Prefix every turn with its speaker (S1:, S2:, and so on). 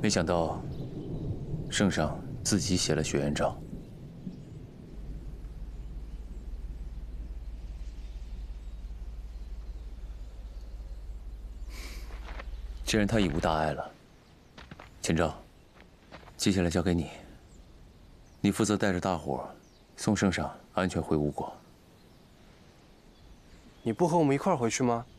S1: 没想到圣上自己写了雪原诏。既然他已无大碍了，千兆，接下来交给你，你负责带着大伙送圣上安全回吴国。
S2: 你不和我们一块儿回去吗？